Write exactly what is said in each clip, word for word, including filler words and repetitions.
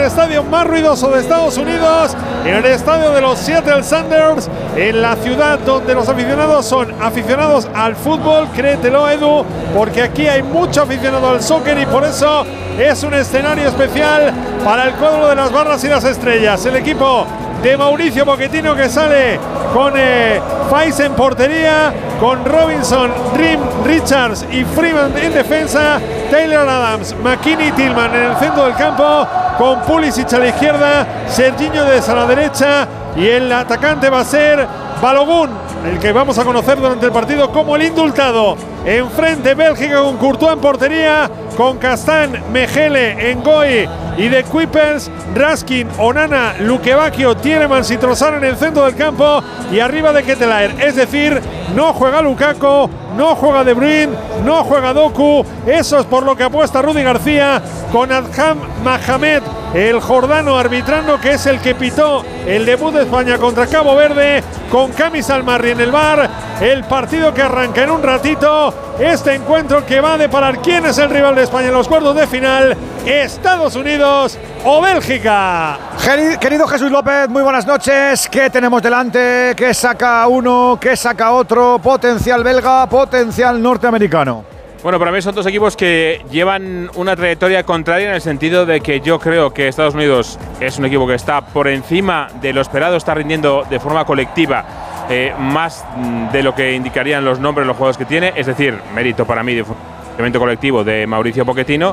estadio más ruidoso de Estados Unidos, en el estadio de los Seattle Sounders, en la ciudad donde los aficionados son aficionados al fútbol, créetelo, Edu, porque aquí hay mucho aficionado al soccer y por eso es un escenario especial para el cuadro de las barras y las estrellas. El equipo de Mauricio Pochettino, que sale con eh, Fais en portería, con Robinson, Rim, Richards y Freeman en defensa, Taylor Adams, McKinney y Tillman en el centro del campo, con Pulisic a la izquierda, Serginho Dest a la derecha, y el atacante va a ser Balogun, el que vamos a conocer durante el partido como el indultado. Enfrente Bélgica con Courtois en portería, con Castan, Mejele, Ngoy y De Kuipers, Raskin, Onana, Lukebakio, Tielemans y Trossard en el centro del campo y arriba de Ketelaere. Es decir, no juega Lukaku, no juega De Bruyne, no juega Doku. Eso es por lo que apuesta Rudy García, con Adham Mohamed, el jordano, arbitrando, que es el que pitó el debut de España contra Cabo Verde, con Cami Salmarri en el bar. El partido que arranca en un ratito, este encuentro que va a deparar quién es el rival de España en los cuartos de final, Estados Unidos o Bélgica. Querido Jesús López, muy buenas noches. ¿Qué tenemos delante? ¿Qué saca uno? ¿Qué saca otro? Potencial belga, potencial norteamericano. Bueno, para mí son dos equipos que llevan una trayectoria contraria, en el sentido de que yo creo que Estados Unidos es un equipo que está por encima de lo esperado, está rindiendo de forma colectiva eh, más de lo que indicarían los nombres de los jugadores que tiene, es decir, mérito para mí de evento colectivo de Mauricio Pochettino.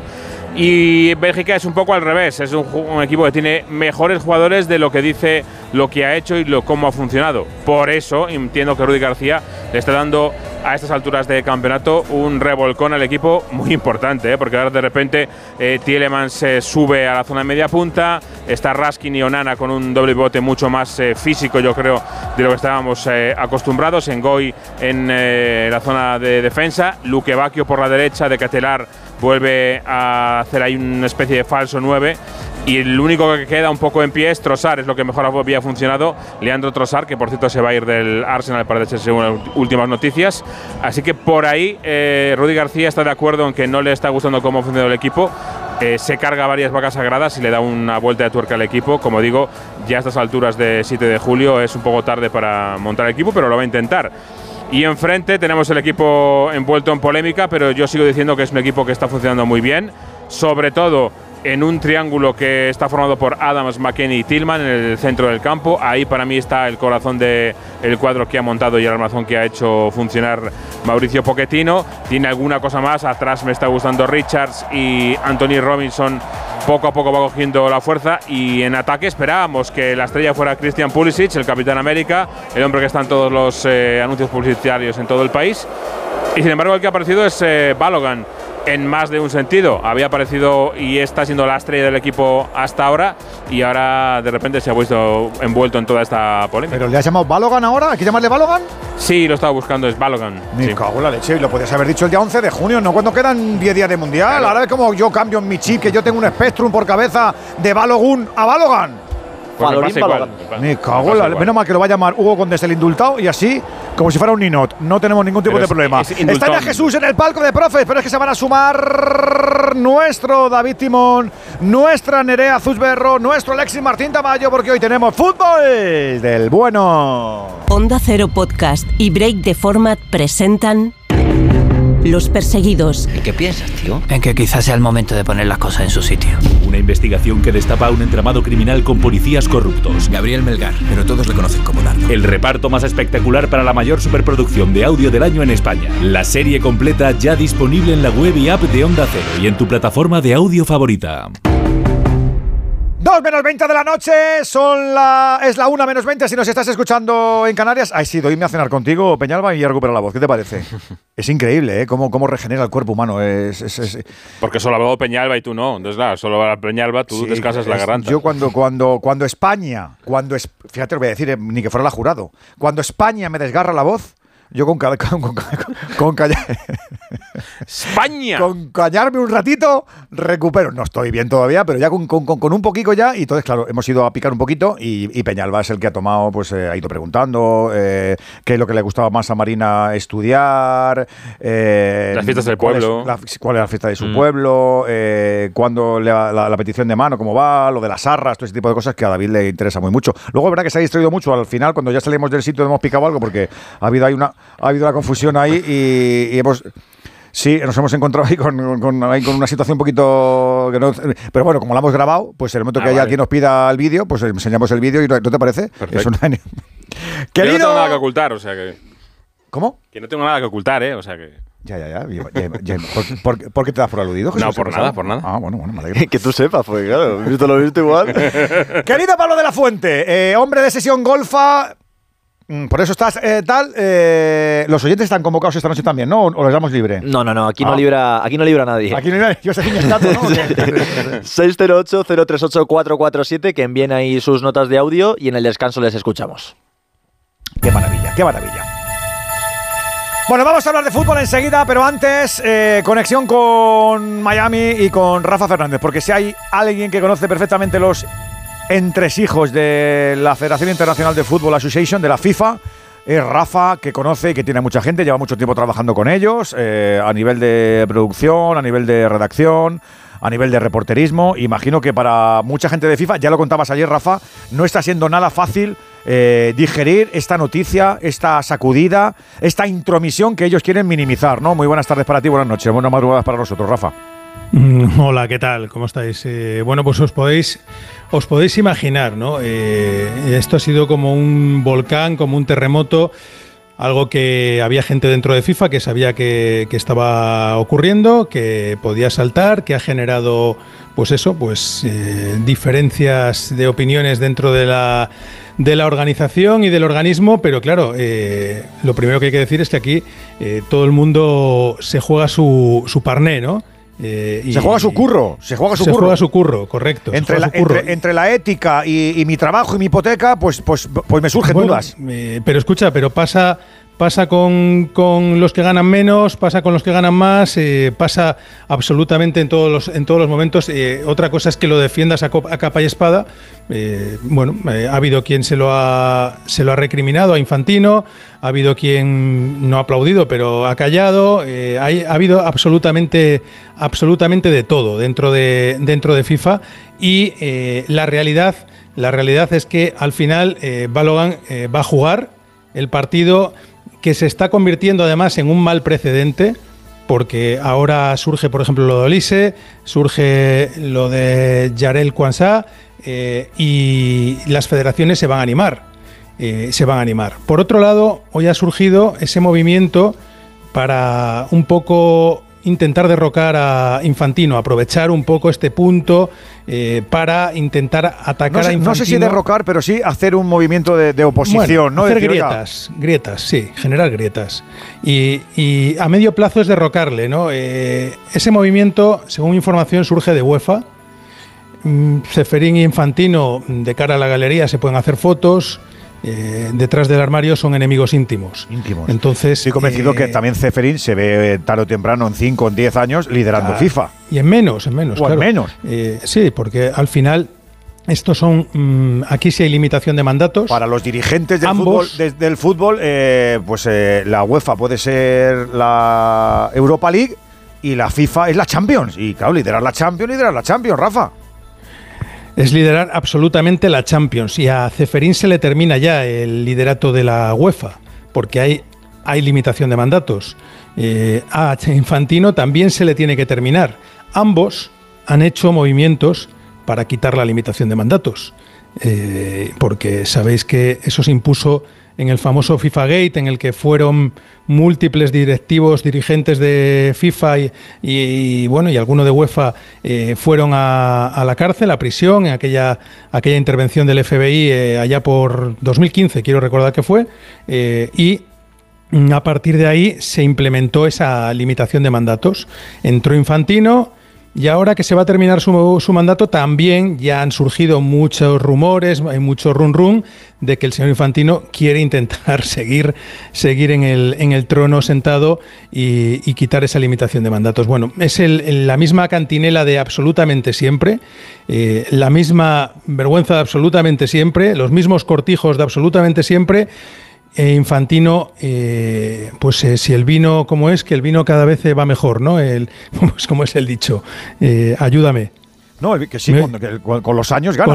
Y Bélgica es un poco al revés, es un, un equipo que tiene mejores jugadores de lo que dice, lo que ha hecho y lo, cómo ha funcionado. Por eso entiendo que Rudy García le está dando a estas alturas de campeonato un revolcón al equipo muy importante, ¿eh? Porque ahora de repente eh, Tielemans se sube a la zona de media punta, está Raskin y Onana con un doble bote mucho más eh, físico, yo creo, de lo que estábamos eh, acostumbrados. Ngoy en eh, la zona de defensa, Lukebakio por la derecha, de Ketelaere vuelve a hacer ahí una especie de falso nueve. Y el único que queda un poco en pie es Trossard, es lo que mejor había funcionado. Leandro Trossard, que por cierto se va a ir del Arsenal, parece, según las últimas noticias. Así que por ahí eh, Rudy García está de acuerdo en que no le está gustando cómo ha funcionado el equipo. Eh, se carga varias vacas sagradas y le da una vuelta de tuerca al equipo. Como digo, ya a estas alturas de siete de julio es un poco tarde para montar el equipo, pero lo va a intentar. Y enfrente tenemos el equipo envuelto en polémica, pero yo sigo diciendo que es un equipo que está funcionando muy bien, sobre todo en un triángulo que está formado por Adams, McKennie y Tillman en el centro del campo. Ahí para mí está el corazón del cuadro que ha montado y el armazón que ha hecho funcionar Mauricio Pochettino. Tiene alguna cosa más, atrás me está gustando Richards y Anthony Robinson. Poco a poco va cogiendo la fuerza, y en ataque esperábamos que la estrella fuera Christian Pulisic, el Capitán América, el hombre que está en todos los eh, anuncios publicitarios en todo el país. Y sin embargo el que ha aparecido es eh, Balogun, en más de un sentido. Había aparecido y está siendo la estrella del equipo hasta ahora, y ahora de repente se ha visto envuelto en toda esta polémica. ¿Pero le has llamado Balogun ahora? ¿Hay que llamarle Balogun? Sí, lo estaba buscando, es Balogun. Me sí. cago en la leche, y lo podías haber dicho el día once de junio, no cuando quedan diez días de mundial. Claro. Ahora ves como yo cambio en mi chip, que yo tengo un Spectrum por cabeza de Balogun a Balogun. Pues me pasa igual, me cago en la leche. Menos mal que lo va a llamar Hugo Condés el indultado, y así, como si fuera un ninot. No tenemos ningún tipo pero de es, problema. Es Está ya Jesús en el palco de profes, pero es que se van a sumar nuestro David Timón, nuestra Nerea Zuzberro, nuestro Alexis Martín Tamayo, porque hoy tenemos fútbol del bueno. Onda Cero Podcast y Break the Format presentan Los Perseguidos. ¿Y qué piensas, tío? En que quizás sea el momento de poner las cosas en su sitio. Una investigación que destapa un entramado criminal con policías corruptos. Gabriel Melgar, pero todos le conocen como Dardo. El reparto más espectacular para la mayor superproducción de audio del año en España. La serie completa ya disponible en la web y app de Onda Cero y en tu plataforma de audio favorita. Dos menos veinte de la noche, son la, es la una menos veinte si nos estás escuchando en Canarias. Ay, sí, doyme a cenar contigo, Peñalba, y recupera la voz. ¿Qué te parece? Es increíble, ¿eh? Cómo, cómo regenera el cuerpo humano. Es, es, es. Porque solo ha hablado Peñalba y tú no. Entonces, claro, solo va Peñalba, tú sí, descansas es, la garganta. Yo cuando, cuando, cuando España, cuando es, fíjate, lo voy a decir, eh, ni que fuera la jurado, cuando España me desgarra la voz, Yo con, ca- con, con, con callar. ¡España! Con callarme un ratito, recupero. No estoy bien todavía, pero ya con, con, con, con un poquito ya. Y entonces, claro, hemos ido a picar un poquito. Y, y Peñalba es el que ha tomado, pues eh, ha ido preguntando eh, qué es lo que le gustaba más a Marina estudiar. Eh, las fiestas del pueblo. Cuál es la, cuál es la fiesta de su mm. pueblo. Eh, cuándo le, la, la petición de mano, cómo va, lo de las arras, todo ese tipo de cosas que a David le interesa muy mucho. Luego, es verdad que se ha distraído mucho al final, cuando ya salimos del sitio, hemos picado algo porque ha habido ahí una. Ha habido una confusión ahí y, y hemos... Sí, nos hemos encontrado ahí con, con, ahí con una situación un poquito... Que no, pero bueno, como la hemos grabado, pues en el momento ah, que haya vale. alguien nos pida el vídeo, pues enseñamos el vídeo y ¿no te parece? Perfecto. Es una... Querido... Yo no tengo nada que ocultar, o sea que... ¿Cómo? Que no tengo nada que ocultar, ¿eh? O sea que... Ya, ya, ya. ya, ya ¿Por, por, ¿Por qué te das por aludido, Jesús? No, por nada, por nada. Ah, bueno, bueno, me alegro. Que tú sepas, porque claro, visto lo visto igual. Querido Pablo de la Fuente, eh, hombre de Sesión Golfa... Por eso estás eh, tal. Eh, los oyentes están convocados esta noche también, ¿no? ¿O los damos libre? No, no, no. Aquí ah. no libra, aquí no libra nadie. Aquí no libra. Yo sé quién es dato, ¿no? seis cero ocho, cero tres ocho, cuatro cuatro siete, que envíen ahí sus notas de audio y en el descanso les escuchamos. Qué maravilla, qué maravilla. Bueno, vamos a hablar de fútbol enseguida, pero antes, eh, conexión con Miami y con Rafa Fernández, porque si hay alguien que conoce perfectamente los entresijos de la Federación Internacional de Fútbol Association, de la FIFA, es Rafa, que conoce y que tiene mucha gente, lleva mucho tiempo trabajando con ellos, eh, a nivel de producción, a nivel de redacción, a nivel de reporterismo. Imagino que para mucha gente de FIFA, ya lo contabas ayer, Rafa, no está siendo nada fácil eh, digerir esta noticia, esta sacudida, esta intromisión que ellos quieren minimizar, ¿no? Muy buenas tardes para ti, buenas noches, buenas madrugadas para nosotros, Rafa. Mm, hola, ¿qué tal? ¿Cómo estáis? Eh, bueno, pues os podéis, os podéis imaginar, ¿no? Eh, esto ha sido como un volcán, como un terremoto, algo que había gente dentro de FIFA que sabía que, que estaba ocurriendo, que podía saltar, que ha generado, pues eso, pues eh, diferencias de opiniones dentro de la, de la organización y del organismo, pero claro, eh, lo primero que hay que decir es que aquí eh, todo el mundo se juega su, su parné, ¿no? Eh, y, se juega su curro, se juega su se curro. juega su curro, correcto. Entre, la, curro. Entre, entre la ética y, y mi trabajo y mi hipoteca, pues, pues, pues me surgen bueno, dudas. Eh, pero escucha, pero pasa, pasa con, con los que ganan menos, pasa con los que ganan más, eh, pasa absolutamente en todos los, en todos los momentos. Eh, otra cosa es que lo defiendas a, a capa y espada. Eh, bueno, eh, ha habido quien se lo ha, se lo ha recriminado a Infantino, ha habido quien no ha aplaudido, pero ha callado. Eh, hay, ha habido absolutamente, absolutamente de todo dentro de, dentro de FIFA y eh, la realidad, la realidad es que al final eh, Balogan eh, va a jugar el partido que se está convirtiendo además en un mal precedente. Porque ahora surge, por ejemplo, lo de Olise, surge lo de Jarell Quansah eh, y las federaciones se van a animar, eh, se van a animar. Por otro lado, hoy ha surgido ese movimiento para un poco intentar derrocar a Infantino, aprovechar un poco este punto eh, para intentar atacar no sé, a Infantino. No sé si derrocar, pero sí hacer un movimiento de, de oposición, bueno, ¿no? Hacer Decir, grietas, oiga. grietas, sí, generar grietas. Y, y a medio plazo es derrocarle, ¿no? Eh, ese movimiento, según información, surge de UEFA. Mm, Ceferín y Infantino, de cara a la galería, se pueden hacer fotos. Eh, detrás del armario son enemigos íntimos. Íntimos. Entonces, estoy convencido eh, que también Ceferín se ve tarde o temprano, en cinco o en diez años, liderando ah, FIFA. Y en menos, en menos. O claro. en menos. Eh, sí, porque al final estos son. Mmm, aquí sí hay limitación de mandatos. Para los dirigentes del Ambos, fútbol, de, del fútbol eh, pues eh, la UEFA puede ser la Europa League y la FIFA es la Champions. Y claro, liderar la Champions, liderar la Champions, Rafa. Es liderar absolutamente la Champions y a Ceferín se le termina ya el liderato de la UEFA porque hay, hay limitación de mandatos. Eh, a Infantino también se le tiene que terminar. Ambos han hecho movimientos para quitar la limitación de mandatos eh, porque sabéis que eso se impuso en el famoso FIFA Gate, en el que fueron múltiples directivos, dirigentes de FIFA y, y, y bueno, y alguno de UEFA eh, fueron a, a la cárcel, a prisión, en aquella, aquella intervención del F B I eh, allá por dos mil quince, quiero recordar que fue, eh, y a partir de ahí se implementó esa limitación de mandatos. Entró Infantino, Y ahora que se va a terminar su, su mandato, también ya han surgido muchos rumores, hay mucho run run de que el señor Infantino quiere intentar seguir, seguir en el, en el trono sentado y, y quitar esa limitación de mandatos. Bueno, es el, la misma cantinela de absolutamente siempre, eh, la misma vergüenza de absolutamente siempre, los mismos cortijos de absolutamente siempre. Eh, Infantino, eh, pues eh, si el vino, como es, que el vino cada vez va mejor, ¿no? El, pues como es el dicho, eh, ayúdame. No, que sí, Me, con, que, con, con los años gana. Con